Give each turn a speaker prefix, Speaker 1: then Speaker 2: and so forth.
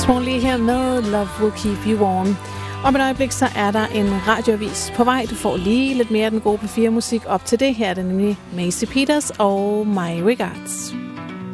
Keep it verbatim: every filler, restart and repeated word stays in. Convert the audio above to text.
Speaker 1: Swan her med Love Will Keep You Warm. Om et øjeblik så er der en radioavis på vej. Du får lige lidt mere af den gode P fire musik op til det. Her er det nemlig Macy Peters og My Regards.